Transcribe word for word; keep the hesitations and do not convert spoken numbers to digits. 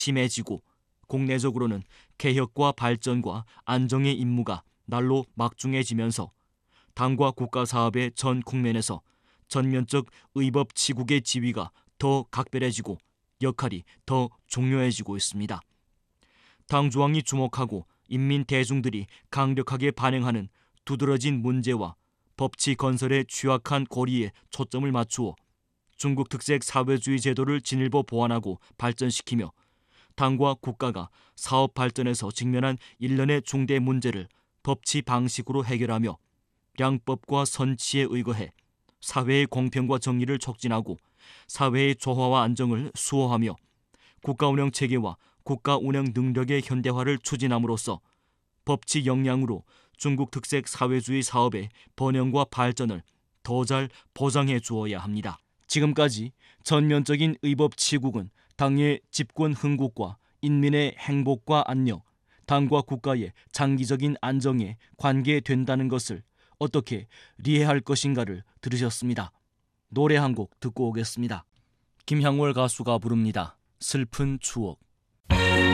심해지고 국내적으로는 개혁과 발전과 안정의 임무가 날로 막중해지면서 당과 국가 사업의 전 국면에서 전면적 의법 치국의 지위가 더 각별해지고 역할이 더 중요해지고 있습니다. 당조항이 주목하고 인민 대중들이 강력하게 반응하는 두드러진 문제와 법치 건설의 취약한 고리에 초점을 맞추어 중국 특색 사회주의 제도를 진일보 보완하고 발전시키며 당과 국가가 사업 발전에서 직면한 일련의 중대 문제를 법치 방식으로 해결하며 양법과 선치에 의거해 사회의 공평과 정의를 촉진하고 사회의 조화와 안정을 수호하며 국가 운영 체계와 국가 운영 능력의 현대화를 추진함으로써 법치 역량으로 중국 특색 사회주의 사업의 번영과 발전을 더 잘 보장해 주어야 합니다. 지금까지 전면적인 의법 치국은 당의 집권 흥국과 인민의 행복과 안녕, 당과 국가의 장기적인 안정에 관계된다는 것을 어떻게 이해할 것인가를 들으셨습니다. 노래 한 곡 듣고 오겠습니다. 김향월 가수가 부릅니다. 슬픈 추억.